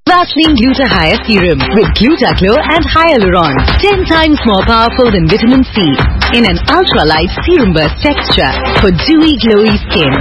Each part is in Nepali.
Vaseline Gluta-Hya Serum with Glutaclo and Hyaluron. 10 times more powerful than vitamin C in an ultra-light serum burst texture for dewy, glowy skin.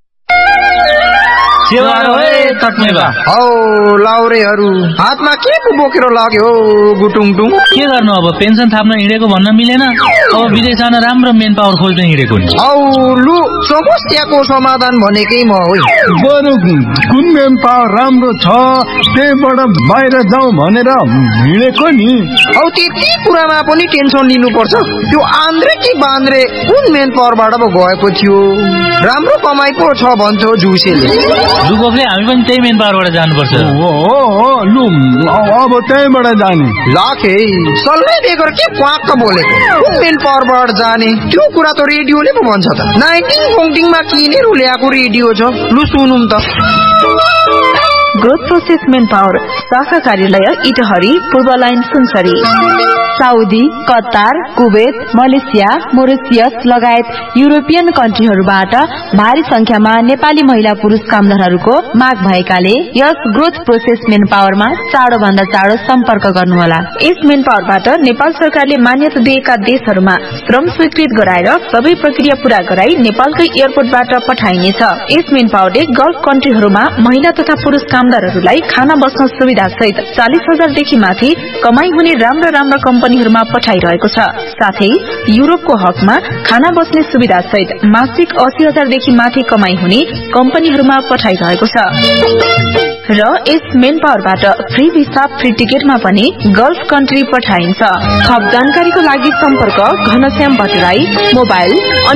हौ लाउरेहरू हातमा के पो बोकेर लाग्यो गुटुङटुङ के गर्नु अब पेन्सन थाप्न हिँडेको भन्न मिलेन अब विदेश जान राम्रो मेन पावर खोज्न हिँडेको नि हौ लु समस्याको समाधान भनेकै म हो बरु कुन मेन पावर राम्रो छ त्यहीबाट बाहिर जाउँ भनेर हिँडेको नि हौ त्यति कुरामा पनि टेन्सन लिनुपर्छ त्यो आन्द्रे कि बान्द्रे कुन मेन पावरबाट पो गएको थियो राम्रो कमाइ पो छ भन्छ जुसेले लुकोले हामी पनि त्यही मेन पावरबाट जानुपर्छ हो लु अब त्यहीबाट जाने लाखे सल्लाह बेगर के क्वाक्क बोलेको कुन मेन पावरबाट जाने त्यो कुरा त रेडियोले पो भन्छ त 19 पोङ्टिङमा किनेर ल्याएको रेडियो छ लु सुनौँ त ग्रोथ प्रोसेस मेन पावर शाखा कार्यालय इटहरी पूर्व line Sunsari Saudi, Qatar, Kuwait, Malaysia, Mauritius लगायत युरोपियन कन्ट्रीहरूबाट भारी संख्यामा नेपाली महिला पुरुष कामदारहरूको माग भएकाले यस ग्रोथ प्रोसेस मेन पावरमा चाँडो भन्दा चाँडो सम्पर्क गर्नुहोला। यस मेन पावरबाट नेपाल सरकारले मान्यता दिएका देशहरूमा श्रम स्वीकृत गराएर सबै प्रक्रिया पूरा गराई नेपालकै एयरपोर्टबाट पठाइनेछ। यस मेन पावरले गल्फ कन्ट्रीहरूमा महिला तथा पुरुष कामदारहरूलाई खाना बस्न सुविधा सहित 40,000 देखि माथि कमाई हुने राम्रा राम्रा कम्पनीहरूमा पठाइरहेको छ। साथै युरोपको हकमा खाना बस्ने सुविधा सहित मासिक 80,000 देखि माथि कमाई हुने कम्पनीहरूमा पठाइरहेको छ। र यस मेन पावरबाट फ्री भिसा फ्री टिकटमा पनि गल्फ कन्ट्री पठाइन्छ। थप जानकारीको लागि सम्पर्क घनश्याम भट्टराई, मोबाइल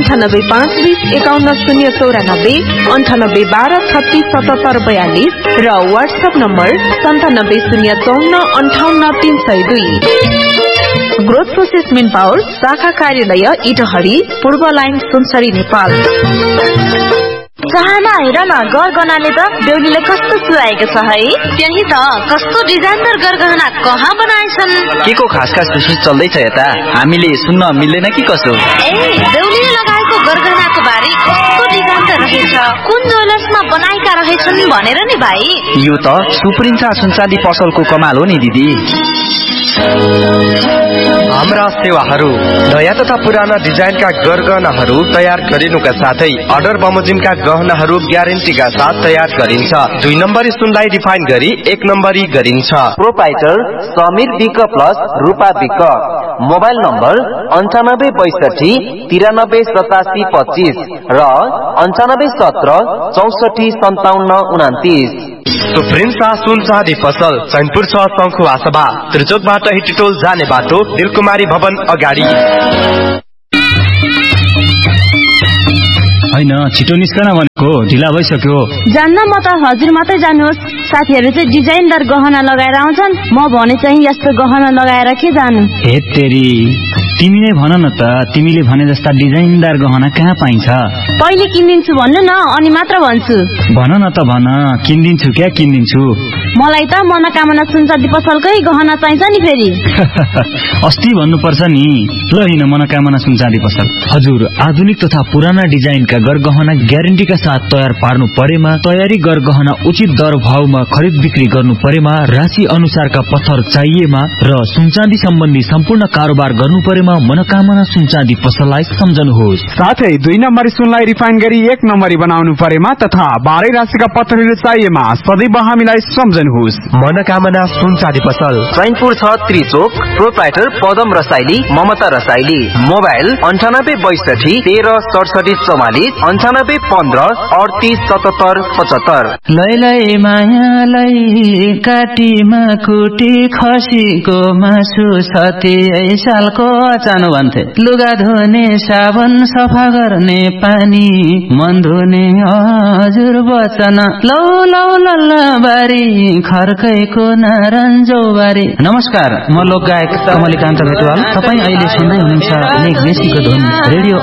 9852510094 9812367742 र WhatsApp number 9705458302। Growth process main power शाखा कार्यालय इटहरी पूर्व लाइन सुनसरी नेपाल। चाहना हेर न गरगहनाले त बेहुलीले कस्तो सुहाएको छ है। त्यही त कस्तो डिजाइनदार गरगहना कहाँ बनाएछन्। के को खास खास विशेष चल्दैछ यता हामीले सुन्न मिल्दैन कि कसो। ए बेहुलीले लगाएको गरगहनाको बारे कस्तो डिजाइनदार रहेछ, कुन ज्वेलर्समा बनाएका रहेछन् भनेर नि भाइ। यो त सुप्रिन्सा सुनचाँदी पसलको कमाल हो नि दिदी। हाम्रा सेवाहरू नयाँ तथा पुराना डिजाइनका गरगहनाहरू तयार गरिनुका साथै अर्डर बमोजिमका गहनाहरू ग्यारेन्टीका साथ तयार गरिन्छ। 2 नम्बरी सुनलाई रिफाइन गरी 1 नम्बरी गरिन्छ। प्रोपाइटर समीर विक प्लस रूपा विक। मोबाइल नम्बर 9565938725 र 9517645729। सुप्रिन्सा सुनचाँदी पसल चैनपुर 6 शंखुवा सभा त्रिचोकबाट हिटिटोल जाने बाटो दिलकुमारी भवन अगाडि। हैन छिटो निस्कन भनेको ढिला भइसक्यो। जान्न म त हजुर मात्रै जानुहोस्। साथीहरू चाहिँ डिजाइनदार गहना लगाएर आउँछन्, म भने चाहिँ यस्तो गहना लगाएर के जानु। हे तेरी तिमी नै भन न त, तिमीले भने जस्ता डिजाइनदार गहना कहाँ पाइन्छ। पहिले किनिदिन्छु भन्नु न, अनि मात्र भन्छु। भन न त भन, किनिदिन्छु क्या किनिदिन्छु। मलाई त मनोकामना सुनचाँदी पसलकै गहना चाहिन्छ नि फेरि। अस्ति भन्नुपर्छ नि। ल हिँड मनोकामना सुनचाँदी पसल। हजुर आधुनिक तथा पुराना डिजाइनका गरगहना ग्यारेन्टीका साथ तयार पार्नु परेमा, तयारी गरगहना उचित दर भावमा खरिद बिक्री गर्नु परेमा, राशि अनुसारका पत्थर चाहिएमा र सुनचाँदी सम्बन्धी सम्पूर्ण कारोबार गर्नु परेमा मनोकामना सुनचाँदी पसललाई सम्झनुहोस्। साथै 2 नम्बरी सुनलाई रिफाइन गरी 1 नम्बरी बनाउनु परेमा तथा बाह्रै राशिका पत्थरहरू चाहिएमा सदैव हामीलाई सम्झनुहोस्। मनोकामना सुनचाँदी पसल चैनपुर 6 त्रिचोक। प्रोपाइटर पदम रसाइली, ममता रसाइली। मोबाइल 9862136744 9815387775। लैलै मायालाई काटीमा कुटी खसीको मासु सती सालको चानो भन्थे। लुगा धुने साबन सफा गर्ने पानी मन धुने हजुर वचन लौ लौ लल्ला बारी खर्कैको नारन्जो बारी। नमस्कार, म लोक गायक कमलिकान्त भेटवाल। तपाईँ अहिले सुन्दै हुनुहुन्छ लेख देशीको ध्वनि रेडियो